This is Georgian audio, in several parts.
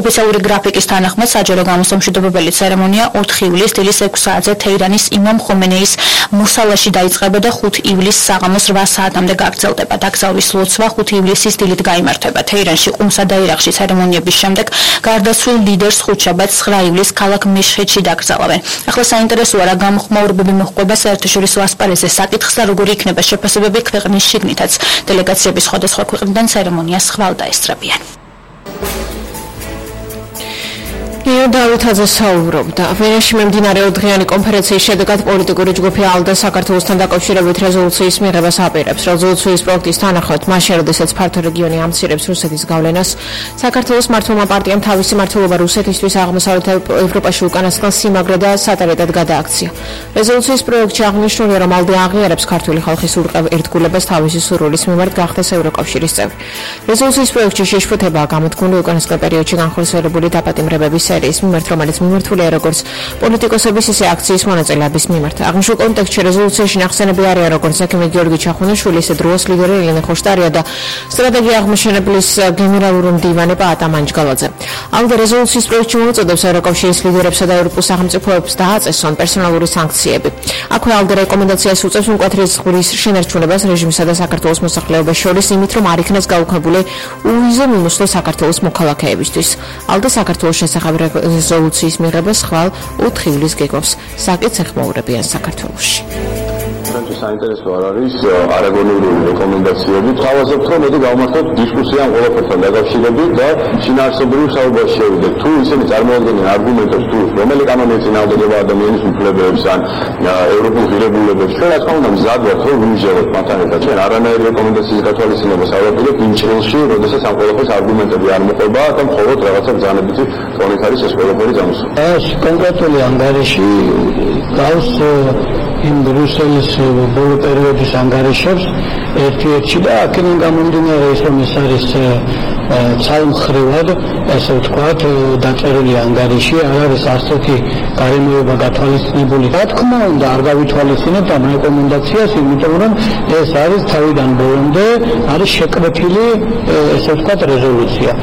ოფიციალური გრაფიკის თანახმად საჯარო გამოსამშვიდობებელი ცერემონია 4 ივლისს დილის 6 საათზე თეირანის იმამ ხომენეის მუსალაში დაიწყება და 5 ივლისს საღამოს 8 საათამდე გაგრძელდება. დაკრძალვის ლოცვა 5 ივლისის დილით გაიმართება. თეირანში, ყუმსა და ირაყში ცერემონიების შემდეგ გარდაცვლილ ლიდერს ხუთშაბათს 9 ივლისს ქალაქ მეშჰედში დაკრძალავენ. ახლა საინტერესოა რა გამოხმაურებები მოჰყვება საერთაშორისო ასპარეზზე საკითხს და როგორი იქნება შეფასებები ქვეყნის შიგნითაც. დელეგაციები სხვადასხვა ქვეყნიდან ცერემონიას ხვალ დაესწრებიან. დავითაძე საუბრობდა. ვენაში მიმდინარე ორდღიანი კონფერენციის შედეგად პოლიტიკური ჯგუფი ალდა საქართველოსთან დაკავშირებით რეზოლუციის მიღებას აპირებს. რეზოლუციის პროექტის თანახმად, მაშინ როდესაც ფართო რეგიონი ამცირებს რუსეთის გავლენას, საქართველოს მმართველმა პარტიამ თავისი მმართველობა რუსეთისთვის აღმოსავლეთ ევროპაში უკანასკნელ სიმაგრე და სატარეტად გადააქცია. რეზოლუციის პროექტში აღნიშნულია, რომ ალდე აღიარებს ქართული ხალხის ერთგულებას თავისი სურვილის მიმართ გახდეს ევროკავშირის წევრი. რეზოლუციის პროექტში შეშფოთებაა გამოთქმული უკანასკნელ პერიოდში განხორციელებული დაპატიმრებების სერიის მიმართ, რომელიც მიმართულია როგორც პოლიტიკოსების, ისე აქციის მონაწილეების მიმართ. აღნიშნულ კონტექსტში რეზოლუციაში ნახსენები არიან როგორც ექიმი გიორგი ჩახუნიშვილი, ისე დროის ლიდერი ელენე ხოშტარია და სტრატეგია აღმაშენებლის გენერალური მდივანი პაატა მანჯგალაძე. ალდე რეზოლუციის პროექტში მოუწოდებს ევროკავშირის ლიდერებსა და ევროპულ სახელმწიფოებს დააწესონ პერსონალური სანქციები. აქვე ალდე რეკომენდაციას უწევს მკვეთრი ზღვრის შენარჩუნებას რეჟიმსა და საქართველოს მოსახლეობას შორის იმით, რომ არ იქნეს გაუქმებული უვიზო მიმოსვლა საქართველოს მოქალაქეებისთვის. ალდე საქართველოს შესახებ რეზოლუციის მიღებას ხვალ 4 ივლისს გეგმავს. საკითხს ეხმაურებიან საქართველოში. საინტერესო არ არის არაგონური რეკომენდაციები. თავაზობთ, რომ მოდი გავმართოთ დისკუსია ამ ყველაფერთან დაკავშირებით და შინაარსობრივ საუბარში შევიდეთ. თუ ისინი წარმოადგენენ არგუმენტებს, თუ რომელი კანონი ეწინააღმდეგება ადამიანის უფლებებს ან ევროპულ ღირებულებებს, ჩვენ რა თქმა უნდა მზად ვართ, რომ ვიმსჯელოთ მათთან ერთად. ჩვენ არანაირი რეკომენდაციის გათვალისწინებას არ ვაპირებთ იმ ჭრილში, როდესაც ამ ყველაფერს არგუმენტები არ მოყვება და მხოლოდ რაღაცა ბრძანებითი ტონით არის ეს ყველაფერი გამოსული. კონკრეტული ანგარიში გავს იმ ბრიუსელის ბოლო პერიოდის ანგარიშებს ერთ-ერთი და აქედან გამომდინარე ის რომ ეს არის ცალმხრივად ესე ვთქვათ დაწერილი ანგარიში არ არის ასეთი გარემოება გათვალისწინებული. რა თქმა უნდა არ გავითვალისწინებთ ამ რეკომენდაციას, იმიტომ რომ ეს არის თავიდან ბოლომდე არის შეკრებილი ესე ვთქვათ რეზოლუცია.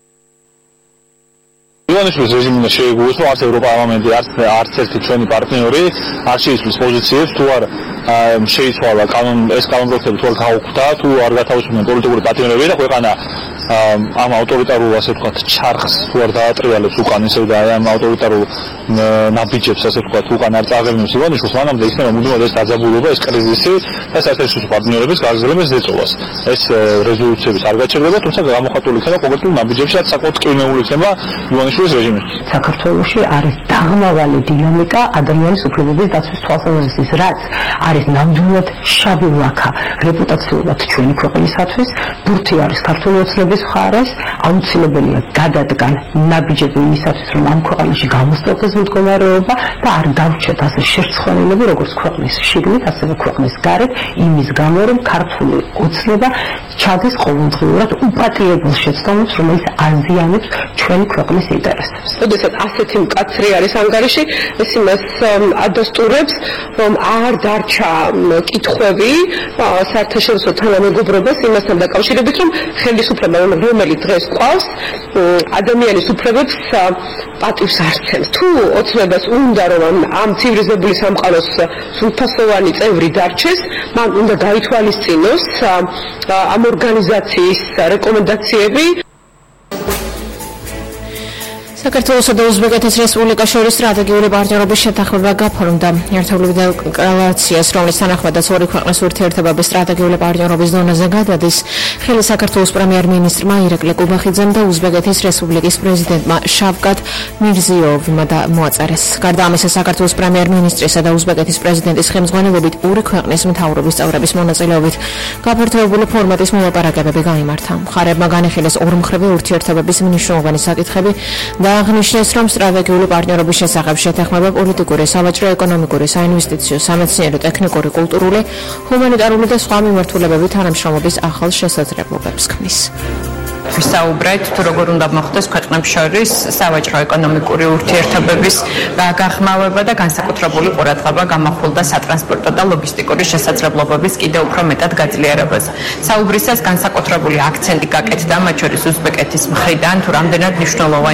ივანიშვილის რეჟიმმა შეეგუოს, რომ არც ევროპარლამენტი, არც ერთი ჩვენი პარტნიორი არ შეიცვლის პოზიციებს, თუ არ შეიცვალა ეს კანონპროექტები თუ არ გაუქმდა, თუ არ გათავისუფლდნენ პოლიტიკური პატიმრები და ქვეყანა ამ ავტორიტარულ, ასე ვთქვათ, ჩარხს თუ არ დაატრიალებს უკან ისევ და ამ ავტორიტარულ ნაბიჯებს, ასე ვთქვათ, უკან არ წააღებინებს ივანიშვილს, მანამდე იქნება მუდმივად ეს დაძაბულობა, ეს კრიზისი და საერთაშორისო პარტნიორების გაგრძელების ზეწოლას. ეს რეზოლუციების არ გაჩერდება, თუმცა გამოხატული იქნება კონკრეტულ ნაბიჯებში, რაც საკმაოდ კრინეული იქნება ივანიშვილის რეჟიმისთვის. საქართველოში არის დაღმავალი დინამიკა ადამიანის უფლებების დაცვის თვალსაზრისით, რაც არის ნამდვილად შავი ლაქა რეპუტაციულად ჩვენი ქვეყნისათვის, ბურთი არის ქართული ოცნების მხარეს, აუცილებელია გადადგან ნაბიჯები იმისათვის, რომ ამ ქვეყანაში გამოსწორდეს მდგომარეობა და არ დავრჩეთ ასე შერცხვენილები, როგორც ქვეყნის შიგნით, ასევე ქვეყნის გარეთ, იმის გამო, რომ ქართული ოცნება ჩადის ყოველდღიურად უპატიებელ შეცდომებს, რომელიც აზიანებს ჩვენი ქვეყნის ინტერესებს. როდესაც ასეთი მკაცრი არის ანგარიში, ეს იმას ადასტურებს, რომ არ დარჩა კითხვები საერთაშორისო თანამეგობრობას იმასთან დაკავშირებით, რომ ხელისუფლება, რომელიც დღეს ყავს, ადამიანის უფლებებს პატივს არცემს. თუ ოცნებას უნდა რომ ამ ცივილიზებული სამყაროს სრულფასოვანი წევრი დარჩეს, მან უნდა გაითვალისწინოს ამ ორგანიზაციის რეკომენდაციები. საქართველოსა და უზბეკეთის რესპუბლიკას შორის სტრატეგიული პარტნიორობის შეთანხმება გაფორმდა. ერთობლივ დეკლარაციას, რომლის თანახმადაც ორი ქვეყნის ურთიერთობების სტრატეგიული პარტნიორობის დონეზე გადადის, ხელი საქართველოს პრემიერ-მინისტრმა ირაკლი კუბახიძემ და უზბეკეთის რესპუბლიკის პრეზიდენტმა შავკატ მირზიოევმა მოაწერეს. გარდა ამისა, საქართველოს პრემიერ-მინისტრისა და უზბეკეთის პრეზიდენტის ხელმძღვანელობით ორი ქვეყნის მთავრობის წევრების მონაწილეობით გაფართოებული ფორმატის მოლაპარაკებები გაიმართა. მხარეებმა განიხილეს ორმხრივი ურთიერთობების მნიშვნელოვანი საკითხები და აღნიშნეს, რომ სტრატეგიული პარტნიორობის შესახებ შეთანხმება პოლიტიკური, სავაჭრო, ეკონომიკური, საინვესტიციო, სამეცნიერო, ტექნიკური, კულტურული, ჰუმანიტარული და სხვა მიმართულებებით თანამშრომლობის ახალ შესაძლებლობებს ქმნის. ვისაუბრეთ თუ როგორ უნდა მოხდეს ქვეყნებს შორის სავაჭრო-ეკონომიკური ურთიერთობების გაღრმავება და განსაკუთრებული ყურადღება გამახვილდა სატრანსპორტო და ლოგისტიკური შესაძლებლობების კიდევ უფრო მეტად გაძლიერებას. საუბრისას განსაკუთრებული აქცენტი გაკეთდა მათ შორის უზბეკეთის მხრიდან თუ რამდენად მნიშვნელოვანი